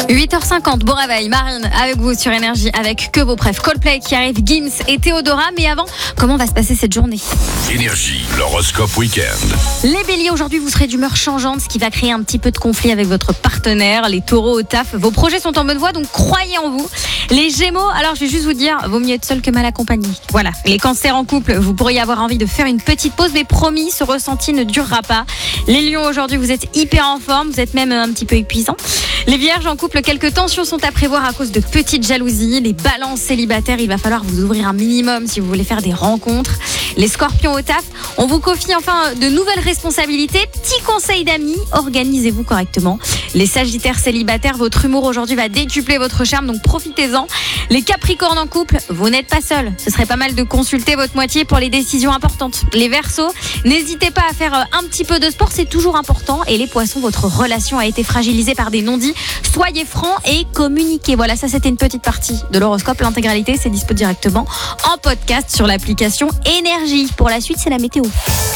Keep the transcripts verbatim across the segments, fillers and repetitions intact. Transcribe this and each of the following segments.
huit heures cinquante, bon réveil, Marine avec vous sur Énergie avec que vos préfs. Coldplay qui arrive, Gims et Théodora. Mais avant, comment va se passer cette journée? Énergie, l'horoscope week-end. Les béliers, aujourd'hui vous serez d'humeur changeante, ce qui va créer un petit peu de conflit avec votre partenaire. Les taureaux au taf, vos projets sont en bonne voie, donc croyez en vous. Les gémeaux, alors je vais juste vous dire, vaut mieux être seul que mal accompagné. Voilà, les cancers en couple, vous pourriez avoir envie de faire une petite pause, mais promis, ce ressenti ne durera pas. Les lions, aujourd'hui vous êtes hyper en forme, vous êtes même un petit peu épuisant. Les vierges en couple, quelques tensions sont à prévoir à cause de petites jalousies. Les balances célibataires, il va falloir vous ouvrir un minimum si vous voulez faire des rencontres. Les scorpions au taf, on vous confie enfin de nouvelles responsabilités. Petit conseil d'amis, organisez-vous correctement. Les sagittaires célibataires, votre humour aujourd'hui va décupler votre charme, donc profitez-en. Les capricornes en couple, vous n'êtes pas seuls. Ce serait pas mal de consulter votre moitié pour les décisions importantes. Les verseaux, n'hésitez pas à faire un petit peu de sport, c'est toujours important. Et les poissons, votre relation a été fragilisée par des non-dits. Soyez francs et communiquez. Voilà, ça c'était une petite partie de l'horoscope. L'intégralité, c'est dispo directement en podcast sur l'application Énergie. Pour la suite, c'est la météo.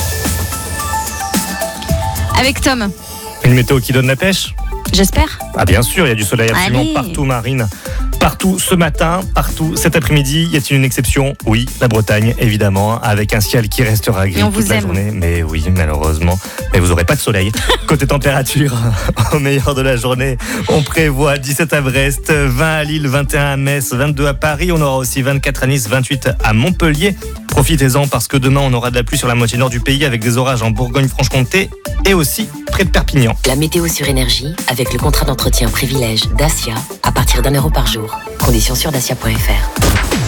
Avec Tom. Une météo qui donne la pêche ? J'espère. Ah bien sûr, il y a du soleil absolument Allez. partout, Marine. Partout ce matin, partout cet après-midi. Y a-t-il une exception ? Oui, la Bretagne, évidemment, avec un ciel qui restera gris Et on toute vous la aime. journée. Mais oui, malheureusement. Mais vous n'aurez pas de soleil. Côté température, au meilleur de la journée, on prévoit dix-sept à Brest, vingt à Lille, vingt et un à Metz, vingt-deux à Paris. On aura aussi vingt-quatre à Nice, vingt-huit à Montpellier. Profitez-en parce que demain, on aura de la pluie sur la moitié nord du pays avec des orages en Bourgogne-Franche-Comté et aussi près de Perpignan. La météo sur Énergie avec le contrat d'entretien privilège Dacia à partir d'un euro par jour. Conditions sur dacia point f r.